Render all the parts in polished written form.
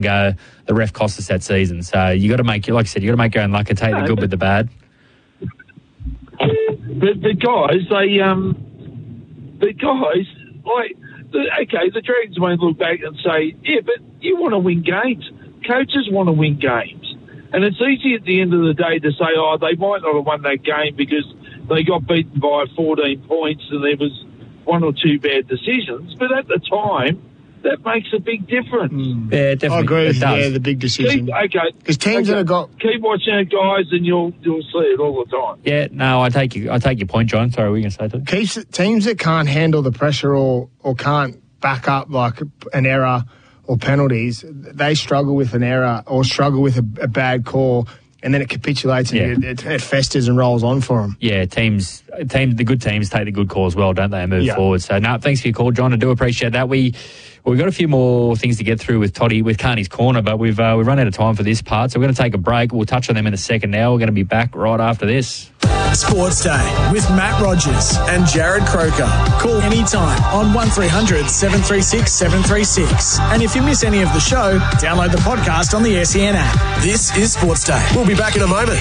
go, the ref cost us that season. So you got to make, like I said, you got to make your own luck and take the good with the bad. The guys, the Dragons won't look back and say, yeah, but you want to win games. Coaches want to win games. And it's easy at the end of the day to say, oh, they might not have won that game because they got beaten by 14 points and there was one or two bad decisions. But at the time, that makes a big difference. Yeah, definitely. I agree with it does. you, the big decision. Because teams that have got... Keep watching it, guys, and you'll see it all the time. Yeah, no, I take your point, John. Sorry, what were you going to say, Todd? Teams that can't handle the pressure or can't back up like an error or penalties, they struggle with an error or struggle with a bad call, and then it capitulates and it festers and rolls on for them. Yeah, the good teams take the good calls well, don't they, and move forward. So, no, thanks for your call, John. I do appreciate that. We've got a few more things to get through with Toddy, with Carney's Corner, but we've run out of time for this part, so we're going to take a break. We'll touch on them in a second now. We're going to be back right after this. Sports Day with Matt Rogers and Jared Croker. Call anytime on 1300 736 736. And if you miss any of the show, download the podcast on the SEN app. This is Sports Day. We'll be back in a moment.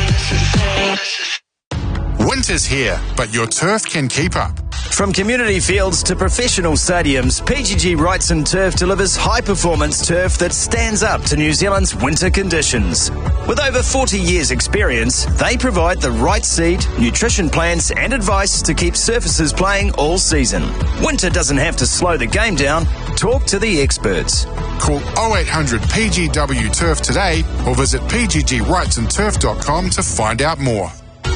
Winter's here, but your turf can keep up. From community fields to professional stadiums, PGG Wrightson Turf delivers high-performance turf that stands up to New Zealand's winter conditions. With over 40 years' experience, they provide the right seed, nutrition plans and advice to keep surfaces playing all season. Winter doesn't have to slow the game down. Talk to the experts. Call 0800 PGW Turf today or visit pggwrightsonturf.com to find out more.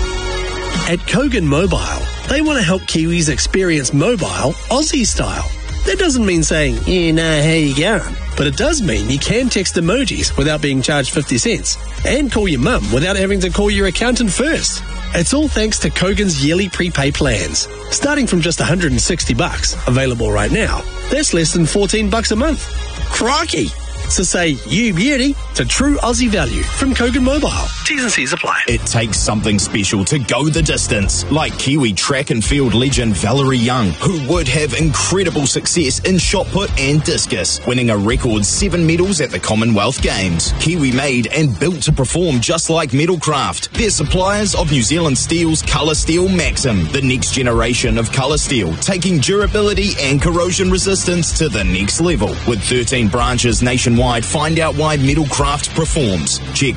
At Kogan Mobile, they want to help Kiwis experience mobile Aussie style. That doesn't mean saying, how you going? But it does mean you can text emojis without being charged 50 cents and call your mum without having to call your accountant first. It's all thanks to Kogan's yearly prepay plans. Starting from just $160, available right now, that's less than $14 a month. Crikey! So say you beauty to true Aussie value from Kogan Mobile. T's and C's apply. It takes something special to go the distance, like Kiwi track and field legend Valerie Young, who would have incredible success in shot put and discus, winning a record 7 medals at the Commonwealth Games. Kiwi made and built to perform just like Metalcraft. They're suppliers of New Zealand Steel's Colour Steel Maxim, the next generation of colour steel, taking durability and corrosion resistance to the next level. With 13 branches nationwide, find out why Metalcraft performs. Check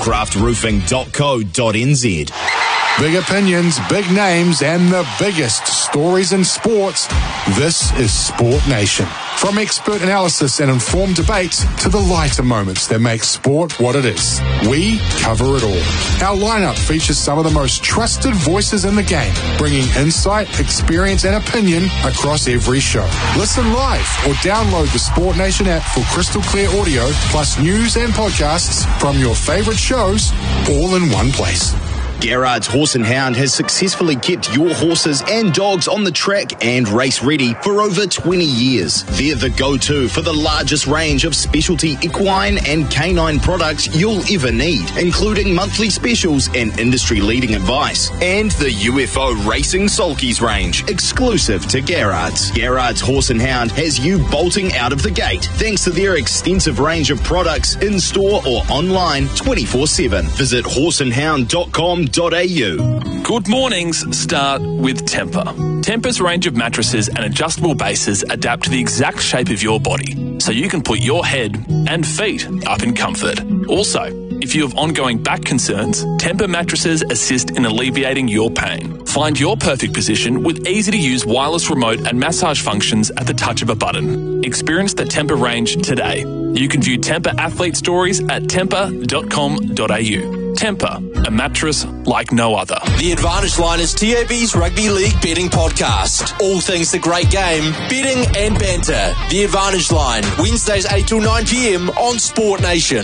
metalcraftroofing.co.nz. Big opinions, big names, and the biggest stories in sports. This is Sport Nation. From expert analysis and informed debates to the lighter moments that make sport what it is, we cover it all. Our lineup features some of the most trusted voices in the game, bringing insight, experience, and opinion across every show. Listen live or download the Sport Nation app for crystal clear audio, plus news and podcasts from your favorite shows, all in one place. Garrard's Horse and Hound has successfully kept your horses and dogs on the track and race ready for over 20 years. They're the go-to for the largest range of specialty equine and canine products you'll ever need, including monthly specials and industry-leading advice. And the UFO Racing Sulkies range, exclusive to Garrard's. Garrard's Horse and Hound has you bolting out of the gate thanks to their extensive range of products in-store or online 24/7. Visit horseandhound.com. Good mornings start with Temper. Temper's range of mattresses and adjustable bases adapt to the exact shape of your body, so you can put your head and feet up in comfort. Also, if you have ongoing back concerns, Temper mattresses assist in alleviating your pain. Find your perfect position with easy-to-use wireless remote and massage functions at the touch of a button. Experience the Temper range today. You can view Temper athlete stories at temper.com.au. Temper, a mattress like no other. The Advantage Line is TAB's Rugby League betting podcast. All things the great game, betting and banter. The Advantage Line, Wednesdays 8 till 9 p.m. on Sport Nation.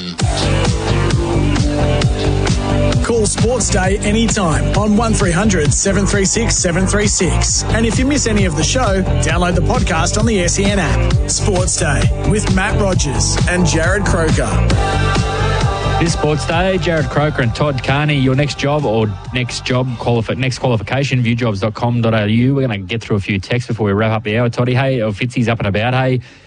Call Sports Day anytime on 1300 736 736. And if you miss any of the show, download the podcast on the SEN app. Sports Day with Matt Rogers and Jared Croker. This Sports Day, Jared Croker and Todd Carney. Your next job or next qualification, viewjobs.com.au. We're going to get through a few texts before we wrap up the hour. Toddy, hey, or Fitzy's up and about. Hey,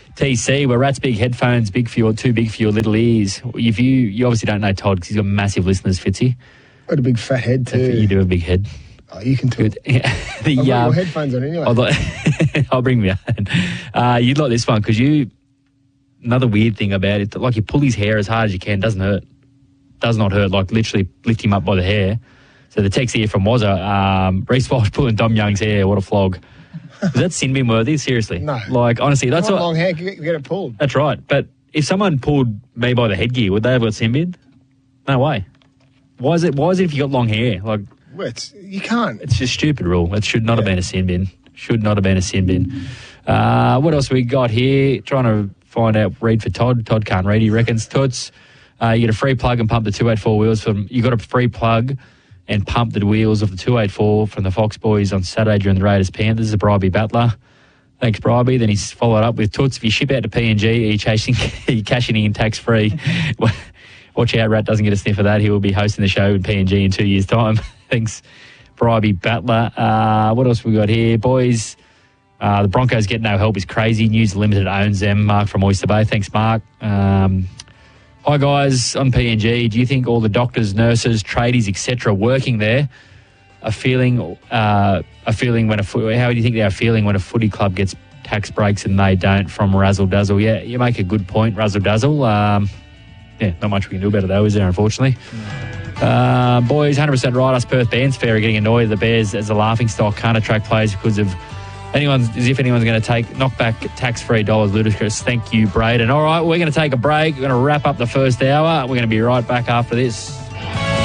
TC, where Rat's big headphones, too big for your little ears. You obviously don't know Todd because he's got massive listeners, Fitzy. Got a big fat head too. You do have a big head. Oh, you can talk. I've got your headphones on anyway. I'll bring me on. You'd like this one because another weird thing about it, like you pull his hair as hard as you can, doesn't hurt. Does not hurt, like literally lift him up by the hair. So the text here from Wazza, Reece Walsh pulling Dom Young's hair, what a flog. Is that sin bin worthy? Seriously? No. Like, honestly, that's what... long hair, get it pulled. That's right. But if someone pulled me by the headgear, would they have got sin bin? No way. Why is it if you got long hair? Like, well, you can't. It's just a stupid rule. It should not have been a sin bin. Should not have been a sin bin. What else we got here? Trying to find out, read for Todd. Todd can't read, he reckons. Toots, you get a free plug and pump the 284 wheels from... You got a free plug and pump the wheels of the 284 from the Fox Boys on Saturday during the Raiders-Panthers, a Bribey battler. Thanks, Bribey. Then he's followed up with Toots. If you ship out to PNG, are you cashing in tax-free? Watch out, Rat doesn't get a sniff of that. He will be hosting the show in PNG in 2 years' time. Thanks, Bribey battler. What else we got here? Boys, the Broncos get no help is crazy. News Limited owns them. Mark from Oyster Bay. Thanks, Mark. Hi, guys, on PNG. Do you think all the doctors, nurses, tradies, etc. working there are feeling when how do you think they are feeling when a footy club gets tax breaks and they don't from Razzle Dazzle? Yeah, you make a good point, Razzle Dazzle. Not much we can do about it though, is there, unfortunately? Boys, 100% right. Us Perth Bands fair are getting annoyed at the Bears as a laughing stock. Can't attract players because of anyone's going to knock back tax-free dollars. Ludicrous. Thank you, Braden. All right, we're going to take a break. We're going to wrap up the first hour. We're going to be right back after this.